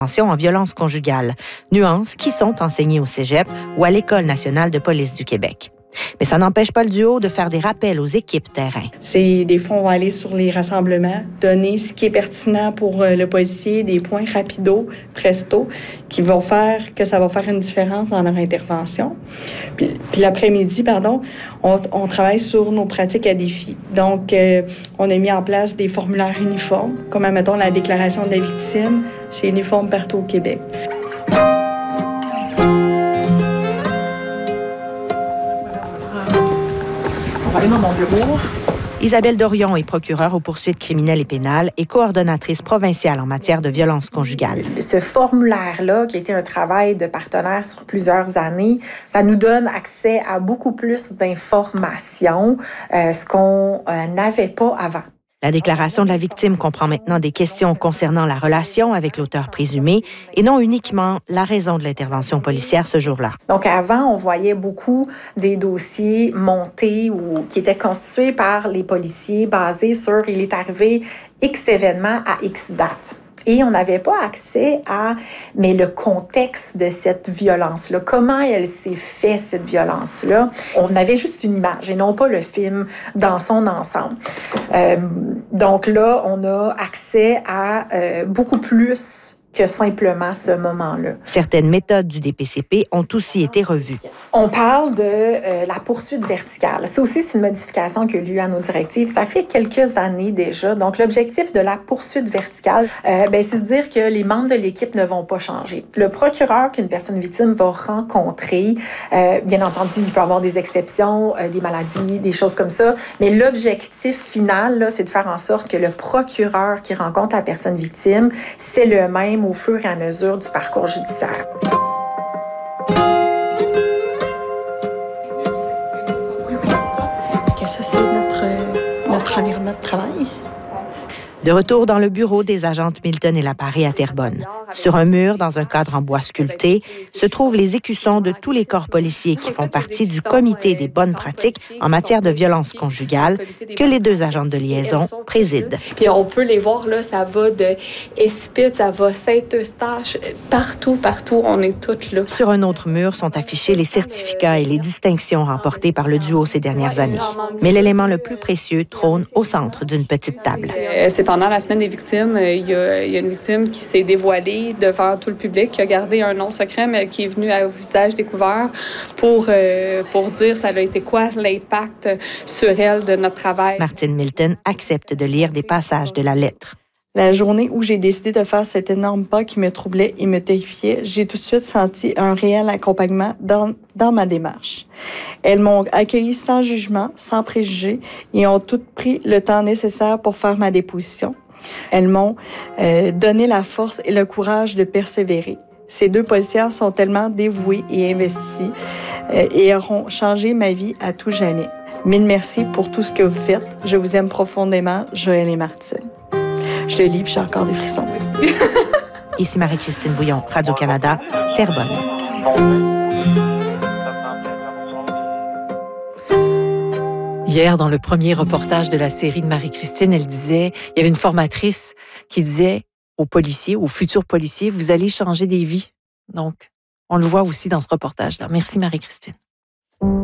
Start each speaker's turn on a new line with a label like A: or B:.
A: en violence conjugale, nuances qui sont enseignées au Cégep ou à l'École nationale de police du Québec. Mais ça n'empêche pas le duo de faire des rappels aux équipes terrain.
B: Des fois, on va aller sur les rassemblements, donner ce qui est pertinent pour le policier, des points rapido, presto, qui vont faire que ça va faire une différence dans leur intervention. Puis l'après-midi, on travaille sur nos pratiques à défi. Donc, on a mis en place des formulaires uniformes, comme, admettons, la déclaration de la victime. C'est uniforme partout au Québec.
C: On va aller dans mon bureau.
A: Isabelle Dorion est procureure aux poursuites criminelles et pénales et coordonnatrice provinciale en matière de violence conjugale.
C: Ce formulaire-là, qui a été un travail de partenaire sur plusieurs années, ça nous donne accès à beaucoup plus d'informations, ce qu'on n'avait pas avant.
A: La déclaration de la victime comprend maintenant des questions concernant la relation avec l'auteur présumé et non uniquement la raison de l'intervention policière ce jour-là.
C: Donc avant, on voyait beaucoup des dossiers montés ou qui étaient constitués par les policiers basés sur « il est arrivé X événement à X date ». Et on n'avait pas accès mais le contexte de cette violence-là, comment elle s'est faite, cette violence-là. On avait juste une image et non pas le film dans son ensemble. Donc là, on a accès à beaucoup plus que simplement ce moment-là.
A: Certaines méthodes du DPCP ont aussi été revues.
C: On parle de la poursuite verticale. Ça aussi, c'est une modification qui a eu lieu à nos directives. Ça fait quelques années déjà. Donc, l'objectif de la poursuite verticale, c'est de dire que les membres de l'équipe ne vont pas changer. Le procureur qu'une personne victime va rencontrer, bien entendu, il peut avoir des exceptions, des maladies, des choses comme ça, mais l'objectif final, là, c'est de faire en sorte que le procureur qui rencontre la personne victime, c'est le même au fur et à mesure du parcours judiciaire.
B: Ça, c'est notre environnement de travail.
A: De retour dans le bureau des agentes Milton et Laparé à Terrebonne. Sur un mur, dans un cadre en bois sculpté, se trouvent les écussons de tous les corps policiers qui font partie du comité des bonnes pratiques en matière de violence conjugale que les deux agentes de liaison président.
D: Puis on peut les voir, là, ça va de Espit, ça va Saint-Eustache, partout, on est toutes là.
A: Sur un autre mur sont affichés les certificats et les distinctions remportées par le duo ces dernières années. Mais l'élément le plus précieux trône au centre d'une petite table.
D: C'est pendant la semaine des victimes, il y a une victime qui s'est dévoilée devant tout le public, qui a gardé un nom secret, mais qui est venu au visage découvert pour dire ça a été quoi l'impact sur elle de notre travail.
A: Martine Milton accepte de lire des passages de la lettre.
B: La journée où j'ai décidé de faire cet énorme pas qui me troublait et me terrifiait, j'ai tout de suite senti un réel accompagnement dans ma démarche. Elles m'ont accueilli sans jugement, sans préjugés et ont toutes pris le temps nécessaire pour faire ma déposition. Elles m'ont donné la force et le courage de persévérer. Ces deux policières sont tellement dévouées et investies et auront changé ma vie à tout jamais. Mille merci pour tout ce que vous faites. Je vous aime profondément, Joëlle et Martine. Je le lis, puis j'ai encore des frissons.
A: Ici Marie-Christine Bouillon, Radio-Canada, Terrebonne.
E: Hier, dans le premier reportage de la série de Marie-Christine, il y avait une formatrice qui disait aux policiers, aux futurs policiers, vous allez changer des vies. Donc, on le voit aussi dans ce reportage-là. Merci Marie-Christine.